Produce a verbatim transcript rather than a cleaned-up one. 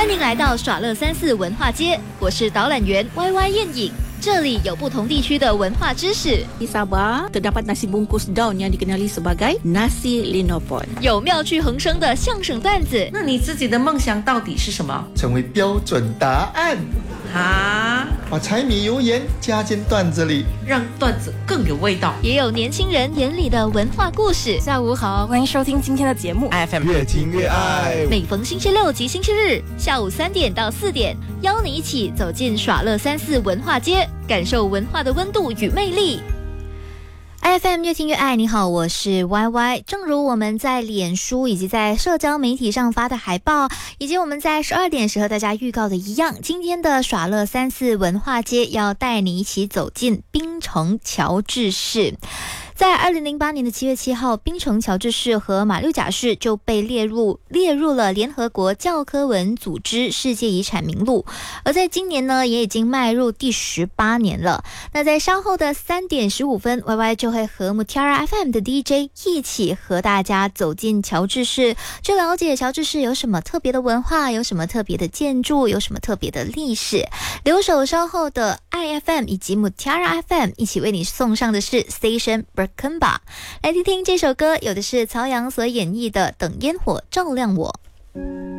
欢迎来到耍乐三四文化街，我是导览员 Y Y 燕影。这里有不同地区的文化知识。 Di Sabah terdapat nasi bungkus daun yang dikenali sebagai nasi linopon。 有妙趣横生的相声段子。 那你自己的梦想到底是什么？ 成为标准答案。 啊， 把柴米油盐加进段子里， 让段子更有味道。 也有年轻人眼里的文化故事。 下午好，欢迎收听今天的节目 F M 越听越爱。 每逢星期六及星期日下午三点到四点，邀你一起走进耍乐三四文化街，感受文化的温度与魅力。F M 越听越爱，你好，我是 Y Y。 正如我们在脸书以及在社交媒体上发的海报，以及我们在十二点时和大家预告的一样，今天的耍乐三四文化街要带你一起走进槟城乔治市。在二零零八年的七月七号，槟城乔治市和马六甲市就被列入列入了联合国教科文组织世界遗产名录，而在今年呢，也已经迈入第十八年了。那在稍后的三点十五分 ，Y Y 就会和 Mutiara F M 的 D J 一起和大家走进乔治市，去了解乔治市有什么特别的文化，有什么特别的建筑，有什么特别的历史。留守稍后的 I F M 以及 Mutiara F M 一起为你送上的是 Station Berkemba， 来听听这首歌，有的是曹阳所演绎的《等烟火照亮我》。